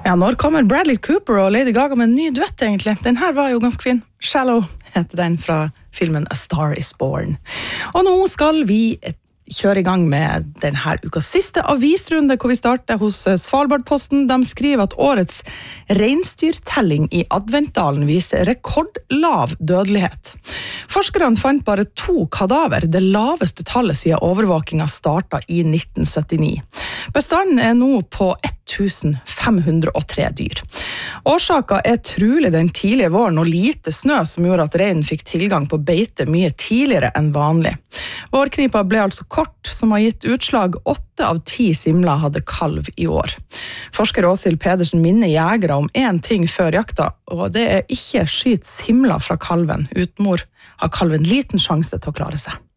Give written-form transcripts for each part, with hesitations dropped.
Ja, når kommer Bradley Cooper og Lady Gaga med en ny duett egentlig? Den her var jo ganske fin. Shallow heter den fra filmen A Star is Born. Og nå skal vi kjøre i gang med denne ukas siste avisrunde, hvor vi starter hos Svalbardposten. De skriver at årets reinsdyrtelling i Adventdalen viser rekordlav dødelighet. Forskerne fant bare 2 kadaver, det laveste tallet siden overvåkingen startet i 1979. Bestanden nå på 1503 dyr. Årsaken trolig den tidlige våren og lite snø som gjorde at reinen fikk tilgang på beite mye tidligere enn vanlig. Vårknipa ble altså kort, som har gitt utslag 8 av 10 simler hadde kalv i år. Forsker Åshild Pedersen minner jegere om en ting før jakta, og det ikke skyt simler fra kalven. Uten mor har kalven liten sjanse til å klare seg.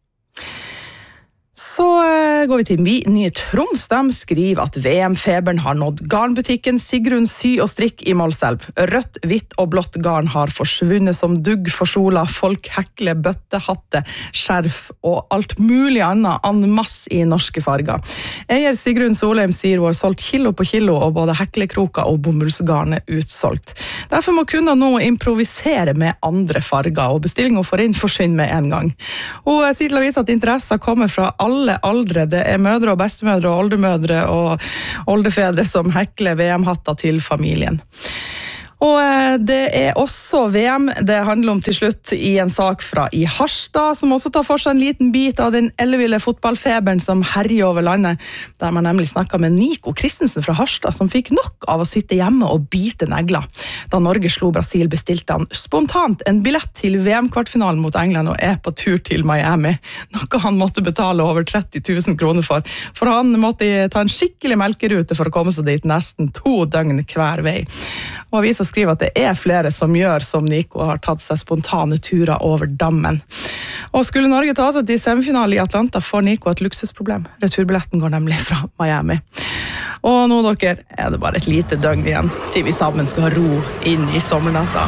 Så går vi til Nye Troms. De skriver at VM-feberen har nådd garnbutikken Sigrun Sy og Strikk i Målselv. Rødt, hvitt og blått garn har forsvunnet som dugg for sola. Folk hekler, bøtte, hatte, skjerf og alt mulig annet en masse i norske farger. Eier Sigrun Solheim sier hun har solgt kilo på kilo, og både heklekroker og bomullsgarn utsolgt. Derfor må kunder nå improvisere med andre farger, og bestillingen for inn forsvinner med en gang. Hun sier til avisen at interesser kommer fra alle aldre. Det mødre og bestemødre og oldemødre og oldefedre som hekler VM-hatter til familien. Og det også VM, det handler om til slutt i en sak fra i Harstad, som også tar for seg en liten bit av den elleville fotballfeberen som herjer over landet, der man nemlig snakket med Nico Christensen fra Harstad, som fikk nok av å sitte hjemme og bite negler. Da Norge slo Brasil, bestilte han spontant en billett til VM-kvartfinalen mot England og på tur til Miami, noe han måtte betale over 30 000 kroner for han måtte ta en skikkelig melkerute for å komme seg dit nesten 2 døgn hver vei. Og avisa skriver at det flere som gjør som Nico, har tatt seg spontane turer over dammen. Og skulle Norge ta seg til semifinale i Atlanta, får Nico et luksusproblem. Returbilletten går nemlig fra Miami. Og nå, dere, det bare et lite døgn igjen til vi sammen skal ro inn i sommernatta.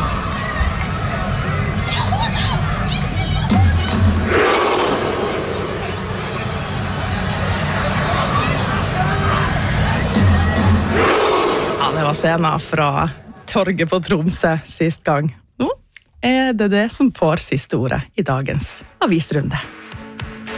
Ja, det var scenen fra Torget på Tromsø sist gang. Nå det som får siste ordet i dagens avisrunde.